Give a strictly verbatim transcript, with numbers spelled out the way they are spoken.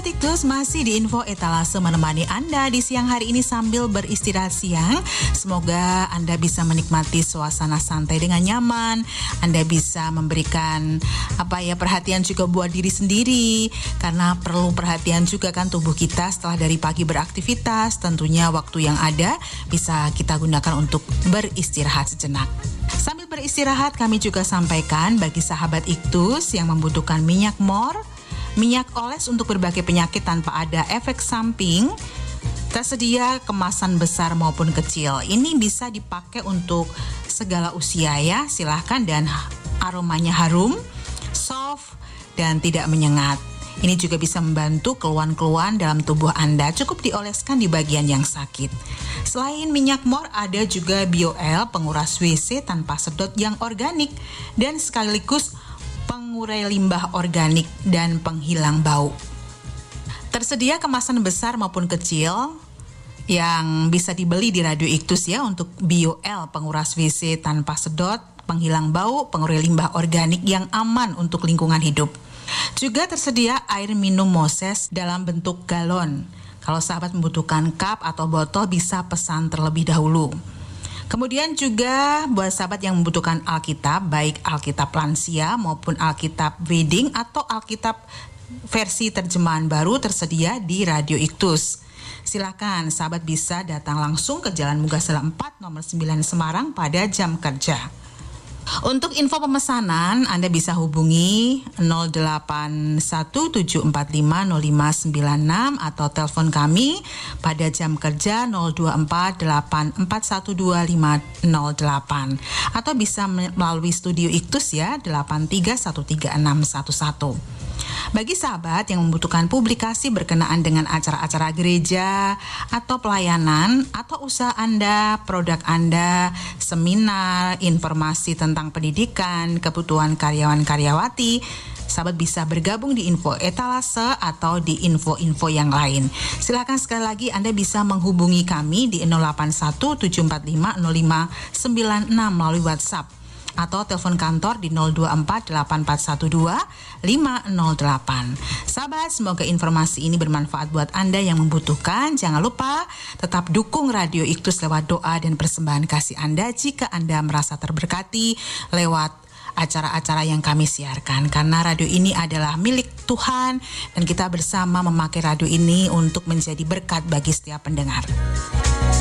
Sahabat Iktus, masih di Info Etalase menemani Anda di siang hari ini sambil beristirahat siang. Semoga Anda bisa menikmati suasana santai dengan nyaman. Anda bisa memberikan apa ya perhatian juga buat diri sendiri, karena perlu perhatian juga kan tubuh kita setelah dari pagi beraktivitas. Tentunya waktu yang ada bisa kita gunakan untuk beristirahat sejenak. Sambil beristirahat, kami juga sampaikan bagi sahabat Iktus yang membutuhkan minyak mor, minyak oles untuk berbagai penyakit tanpa ada efek samping, tersedia kemasan besar maupun kecil. Ini bisa dipakai untuk segala usia ya, silahkan, dan aromanya harum, soft, dan tidak menyengat. Ini juga bisa membantu keluhan-keluhan dalam tubuh Anda, cukup dioleskan di bagian yang sakit. Selain minyak mor, ada juga BioL penguras W C tanpa sedot yang organik dan sekaligus pengurai limbah organik dan penghilang bau. Tersedia kemasan besar maupun kecil yang bisa dibeli di Radio Iktus ya, untuk BioL penguras W C tanpa sedot, penghilang bau, pengurai limbah organik yang aman untuk lingkungan hidup. Juga tersedia air minum Moses dalam bentuk galon. Kalau sahabat membutuhkan cup atau botol bisa pesan terlebih dahulu. Kemudian juga buat sahabat yang membutuhkan Alkitab, baik Alkitab lansia maupun Alkitab wedding atau Alkitab versi terjemahan baru, tersedia di Radio Iktus. Silakan sahabat bisa datang langsung ke Jalan Mugasela empat nomor sembilan Semarang pada jam kerja. Untuk info pemesanan Anda bisa hubungi nol delapan satu tujuh empat lima nol lima sembilan enam atau telepon kami pada jam kerja nol dua empat delapan empat satu dua lima nol delapan, atau bisa melalui studio Iktus ya delapan tiga satu tiga enam satu satu. Bagi sahabat yang membutuhkan publikasi berkenaan dengan acara-acara gereja atau pelayanan atau usaha Anda, produk Anda, seminar, informasi tentang pendidikan, kebutuhan karyawan-karyawati, sahabat bisa bergabung di Info Etalase atau di info-info yang lain. Silakan sekali lagi Anda bisa menghubungi kami di nol delapan satu tujuh empat lima nol lima sembilan enam melalui WhatsApp, atau telepon kantor di nol dua empat delapan empat satu dua lima nol delapan. Sahabat, semoga informasi ini bermanfaat buat Anda yang membutuhkan. Jangan lupa tetap dukung Radio Iktus lewat doa dan persembahan kasih Anda jika Anda merasa terberkati lewat acara-acara yang kami siarkan, karena radio ini adalah milik Tuhan dan kita bersama memakai radio ini untuk menjadi berkat bagi setiap pendengar.